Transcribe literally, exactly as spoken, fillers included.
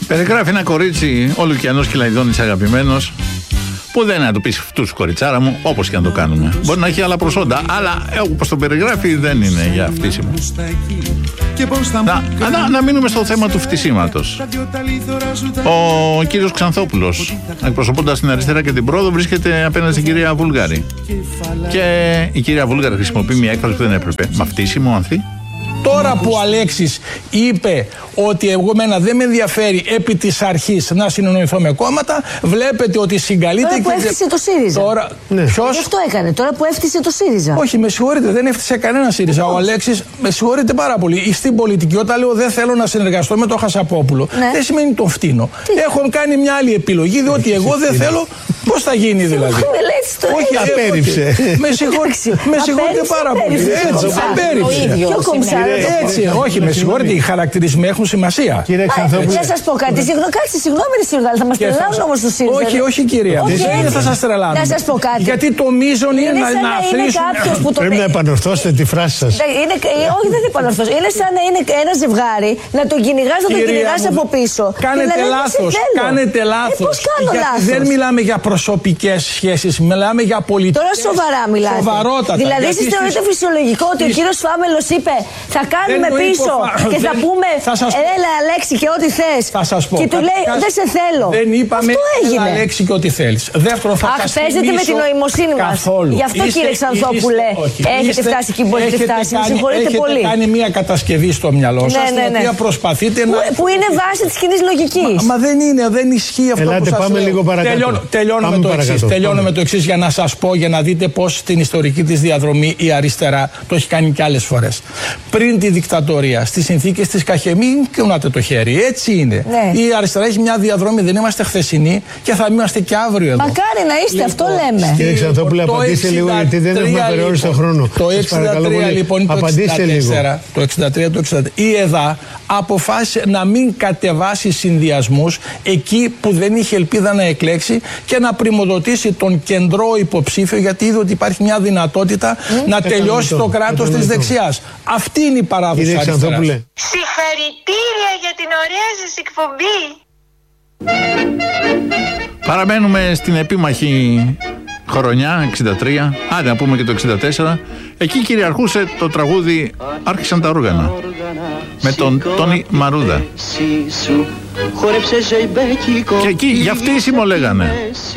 Περιγράφει ένα κορίτσι, ο Λουκιανός Κυλαϊδόνης αγαπημένος, που δεν είναι να του πεις αυτούς κοριτσάρα μου, όπως και να το κάνουμε. Μπορεί να έχει άλλα προσόντα, αλλά όπως το περιγράφει δεν είναι για φτύσιμο. Να, να, να μείνουμε στο θέμα του φτυσίματος. Ο κύριος Ξανθόπουλος, εκπροσωπώντας την αριστερά και την πρόοδο, βρίσκεται απέναντι στην κυρία Βούλγαρη. Και η κυρία Βούλγαρη χρησιμοποιεί μια έκφραση που δεν έπρεπε. Μα φτύσιμο, ανθή. Τώρα που ο Αλέξης είπε ότι εγώ μένα δεν με ενδιαφέρει επί της αρχής να συνεννοηθώ με κόμματα, βλέπετε ότι συγκαλείται. Τώρα που και... έφτιασε το ΣΥΡΙΖΑ. Τώρα... Ναι. Ποιος? Γι' αυτό έκανε. Τώρα που έφτιασε το ΣΥΡΙΖΑ. Όχι, με συγχωρείτε, δεν έφτιασε κανένα ΣΥΡΙΖΑ. Ο Αλέξης, με συγχωρείτε πάρα πολύ. Στην πολιτική, όταν λέω δεν θέλω να συνεργαστώ με τον Χασαπόπουλο, ναι. δεν σημαίνει τον φτύνω. Τι? Έχω κάνει μια άλλη επιλογή, διότι εγώ δεν θέλω. Πώς θα γίνει δηλαδή? Όχι, απέρριψε. Με συγχωρείτε πάρα πολύ. Έτσι, απέρριψε. Έτσι, όχι, με συγχωρείτε, οι χαρακτηρισμοί έχουν σημασία. Κύριε Ξανθόπουλε. Να σας πω κάτι. Κάτσε, συγγνώμη, θα μας τρελάνουν όμως το ΣΥΡΙΖΑ. Όχι, όχι, κυρία. Δεν θα σας τρελάνουν. Να σας πω κάτι. Γιατί το μείζον είναι να αφήσουμε. Πρέπει να επανορθώσετε τη φράση σας. Όχι, δεν θα επανορθώσω. Είναι σαν να είναι ένα ζευγάρι, να τον κυνηγάς, να τον κυνηγάς από πίσω. Κάνετε λάθος. Κάνετε λάθος. Πώς κάνω λάθος? Δεν μιλάμε για προσωπικές σχέσεις, μιλάμε για πολιτικές. Τώρα σοβαρά μιλάτε. Σοβαρότατα. Δηλαδή, εσείς θεωρείτε φυσιολογικό ότι ο κύριος Φάμελος είπε θα κάνουμε πίσω και θα πούμε έλα Αλέξη και ό,τι θες. Και του λέει δεν σε θέλω. Δεν είπαμε έλα Αλέξη και ό,τι θέλεις. Δεύτερον, θα Αχ, παίζετε με την νοημοσύνη μας. Γι' αυτό κύριε Ξανθόπουλε έχετε φτάσει εκεί που έχετε φτάσει. Με συγχωρείτε πολύ. Έχετε κάνει μια κατασκευή στο μυαλό σας την οποία προσπαθείτε να. Που είναι βάση της κοινής λογικής. Μα δεν είναι, δεν ισχύει αυτό που σας λέω. Τελειώνω με το εξής. Τελειώνω με το εξής για να σας πω, για να δείτε πώς στην ιστορική της διαδρομή η αριστερά το έχει κάνει κι άλλες φορές. Πριν τη δικτατορία, στις συνθήκες της Καχεμή, κουνάτε το χέρι. Έτσι είναι. Ναι. Η αριστερά έχει μια διαδρομή, δεν είμαστε χθεσινοί και θα είμαστε και αύριο εδώ. Μακάρι να είστε, λοιπόν, αυτό λέμε. Κύριε Ξανθόπουλε, απαντήστε λίγο, γιατί δεν έχουμε περιόριστο χρόνο. Το εξήντα τρία λοιπόν, το εξήντα τέσσερα, το εξήντα τρία, το εξήντα τέσσερα, η ΕΔΑ αποφάσισε να μην κατεβάσει συνδυασμούς εκεί που δεν είχε ελπίδα να εκλέξει και να πρημοδοτήσει τον κεντρό υποψήφιο, γιατί είδε ότι υπάρχει μια δυνατότητα mm. να τελειώσει το κράτος της δεξιάς. Αυτή είναι η παράδοση αριστεράς. Συγχαρητήρια για την ωραία σας εκπομπή. Παραμένουμε στην επίμαχη χρονιά εξήντα τρία, άντε να πούμε και το εξήντα τέσσερα. Εκεί κυριαρχούσε το τραγούδι «Άρχισαν τα όργανα» με τον Τόνι Μαρούδα. Και εκεί για φτύσιμο λέγανε.